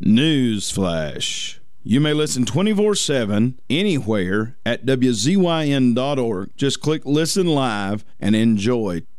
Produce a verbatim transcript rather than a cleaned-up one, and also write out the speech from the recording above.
Newsflash. You may listen twenty-four seven anywhere at W Z Y N dot org. Just click Listen Live and enjoy